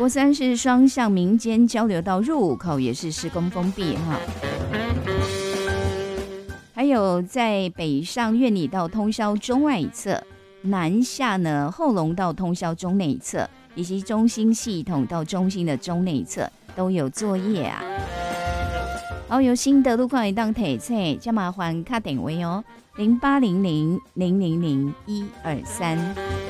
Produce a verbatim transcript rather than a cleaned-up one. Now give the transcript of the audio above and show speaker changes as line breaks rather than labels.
国三是双向民间交流道入五口也是施工封闭哈。还有在北上苑里道通霄中外一侧，南下呢后龙道通霄中内一侧，以及中心系统到中心的中内一侧都有作业啊。好，有新的路况一档提测，加麻烦卡点位哦，零八零零零零零一二三。